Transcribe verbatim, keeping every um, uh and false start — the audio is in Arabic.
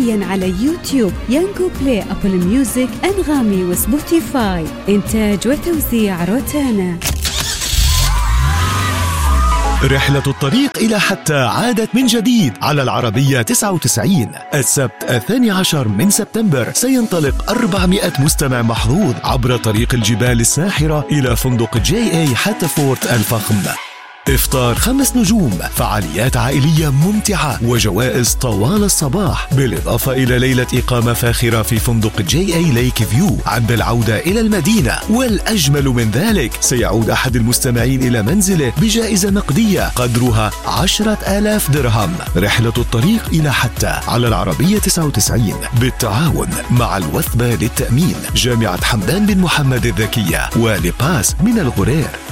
حصريا على يوتيوب، يانجو بلاي، أبل ميوزك، أنغامي وسبوتيفاي. إنتاج وتوزيع روتانا. رحلة الطريق إلى حتى عادت من جديد على العربية تسعة وتسعين. السبت الثاني عشر من سبتمبر سينطلق أربعمائة مستمع محظوظ عبر طريق الجبال الساحرة إلى فندق جي اي حتى فورت الفخم. إفطار خمس نجوم، فعاليات عائلية ممتعة وجوائز طوال الصباح، بالإضافة إلى ليلة إقامة فاخرة في فندق جي اي ليك فيو عند العودة إلى المدينة. والأجمل من ذلك، سيعود أحد المستمعين إلى منزله بجائزة نقدية قدرها عشرة آلاف درهم. رحلة الطريق إلى حتى على العربية تسعة وتسعين بالتعاون مع الوثبة للتأمين، جامعة حمدان بن محمد الذكية، ولباس من الغرير.